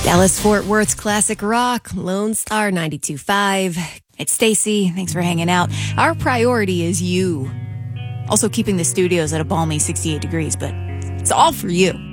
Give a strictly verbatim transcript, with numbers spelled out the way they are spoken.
Dallas Fort Worth's classic rock, Lone Star ninety-two point five. It's Stacy. Thanks for hanging out. Our priority is you. Also keeping the studios at a balmy sixty-eight degrees, but it's all for you.